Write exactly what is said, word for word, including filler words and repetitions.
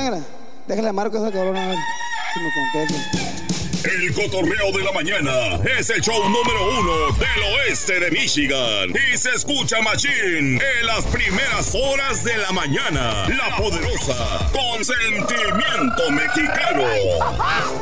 negra. Déjale a Marco esa cabrona a ver si me contesta. El cotorreo de la mañana es el show número uno del oeste de Michigan. Y se escucha machín en las primeras horas de la mañana. La poderosa, con sentimiento mexicano.